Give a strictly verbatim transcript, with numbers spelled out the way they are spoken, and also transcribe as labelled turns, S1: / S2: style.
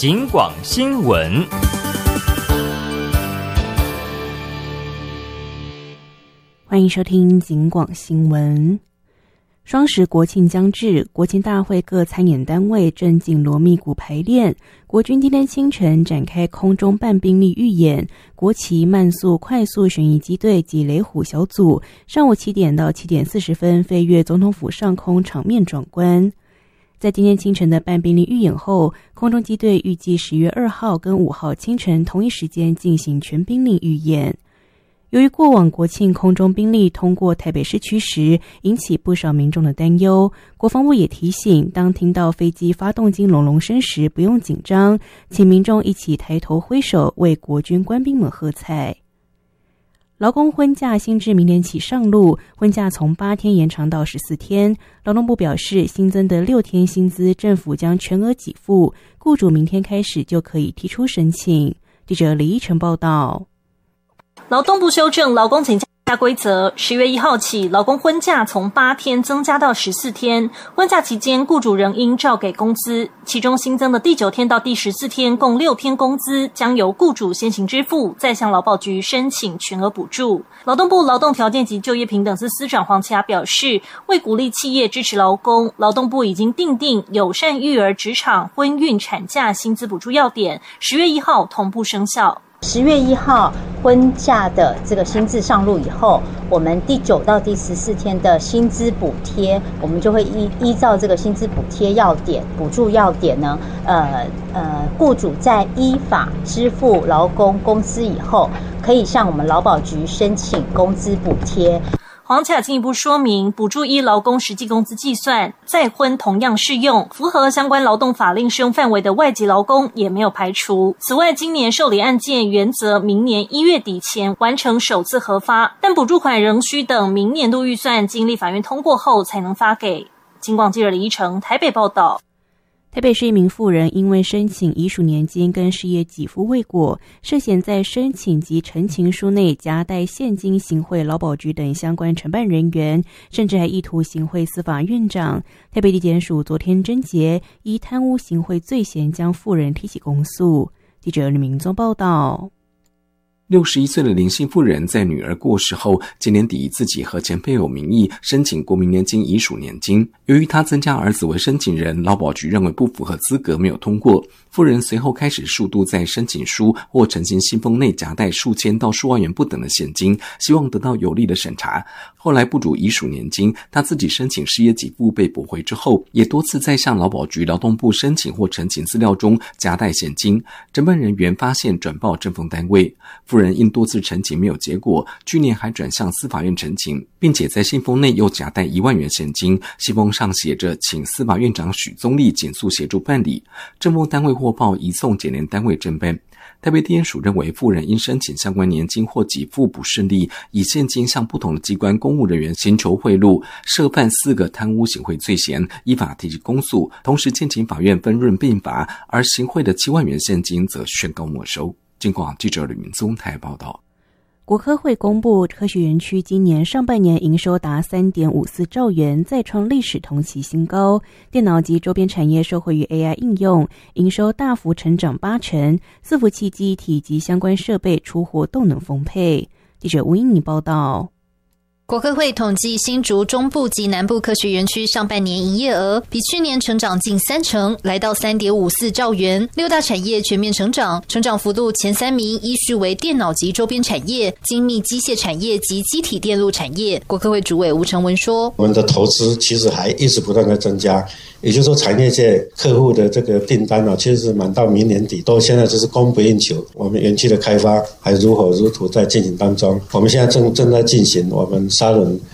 S1: 警广新闻。
S2: 欢迎收听警广新闻。双十国庆将至，国庆大会各参演单位正紧锣密鼓排练。国军今天清晨展开空中半兵力预演，国旗慢速快速旋翼机队及雷虎小组上午七点到七点四十分飞越总统府上空，场面壮观。在今天清晨的半兵力预演后，空中机队预计十月二号跟五号清晨同一时间进行全兵力预演。由于过往国庆空中兵力通过台北市区时引起不少民众的担忧，国防部也提醒，当听到飞机发动机隆隆声时不用紧张，请民众一起抬头挥手为国军官兵们喝彩。劳工婚假新制明年起上路，婚假从八天延长到十四天。劳动部表示，新增的六天薪资政府将全额给付，雇主明天开始就可以提出申请。记者李依晨报道。
S3: 劳动部修正劳工请假规则，十月一号起，劳工婚假从八天增加到十四天。婚假期间，雇主仍应照给工资，其中新增的第九天到第十四天共六天工资将由雇主先行支付，再向劳保局申请全额补助。劳动部劳动条件及就业平等司司长黄奇雅表示，为鼓励企业支持劳工，劳动部已经订定友善育儿职场婚孕产假薪资补助要点，十月一号同步生效。
S4: 十月一号婚假的这个新制上路以后，我们第九到第十四天的薪资补贴，我们就会依依照这个薪资补贴要点、补助要点呢，呃呃，雇主在依法支付劳工工资以后，可以向我们劳保局申请工资补贴。
S3: 黄奇雅进一步说明，补助依劳工实际工资计算，再婚同样适用，符合相关劳动法令适用范围的外籍劳工也没有排除。此外，今年受理案件原则明年一月底前完成首次核发，但补助款仍需等明年度预算经立法院通过后才能发给。警广记者李依晨台北报道。
S2: 台北市一名妇人因为申请遗属年金跟失业给付未果，涉嫌在申请及陈情书内夹带现金行贿劳保局等相关承办人员，甚至还意图行贿司法院长。台北地检署昨天侦结，依贪污行贿罪嫌将妇人提起公诉。记者吕明宗报道。
S5: 六十一岁的林姓妇人在女儿过世后，今年底以自己和前配偶名义申请国民年金遗属年金。由于她增加儿子为申请人，劳保局认为不符合资格，没有通过。妇人随后开始数度在申请书或呈现信封内夹带数千到数万元不等的现金，希望得到有力的审查。后来不主遗属年金，她自己申请失业给付被驳回之后，也多次在向劳保局劳动部申请或呈请资料中夹带现金。承办人员发现转报政风单位，妇人因多次陈情没有结果，去年还转向司法院陈情，并且在信封内又夹带一万元现金，信封上写着请司法院长许宗力紧速协助办理。政风单位获报移送检联单位侦办。台北地检署认为，妇人因申请相关年金或给付不顺利，以现金向不同的机关公务人员寻求贿赂，涉犯四个贪污行贿罪嫌，依法提起公诉，同时建请法院分润并罚，而行贿的七万元现金则宣告没收。经广记者吕明宗台报道。
S2: 国科会公布，科学园区今年上半年营收达 三点五四兆元，再创历史同期新高。电脑及周边产业受惠于 A I 应用，营收大幅成长八成，伺服器记忆体及相关设备出货动能丰沛。记者吴英妮报道。
S6: 国科会统计新竹中部及南部科学园区上半年营业额比去年成长近三成，来到 三点五四兆元。六大产业全面成长，成长幅度前三名依序为电脑及周边产业、精密机械产业及机体电路产业。国科会主委吴成文说：“
S7: 我们的投资其实还一直不断的增加，也就是说，产业界客户的这个订单啊，其实是满到明年底，都现在就是供不应求。我们园区的开发还如火如荼在进行当中，我们现在正正在进行我们沙仑